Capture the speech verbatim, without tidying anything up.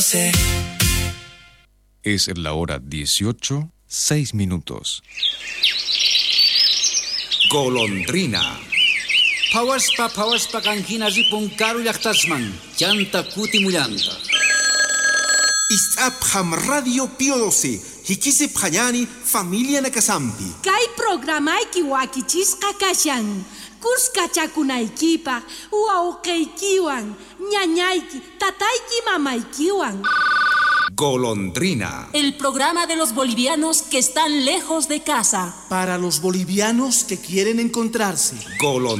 Es la hora dieciocho, seis minutos. Golondrina. Phawaspa phawaspa kanhina ripun karu llaqtasman llanta kutimullanta. Is'apham Radio Pío doce, hikisip hayani familia nakasampi. Kay programayki wakichisqa kashan. Kuskachakunaykipa, wawqaykiwan, ñañayki, tatayki mamaykiwan. Golondrina. El programa de los bolivianos que están lejos de casa. Para los bolivianos que quieren encontrarse. Golondrina.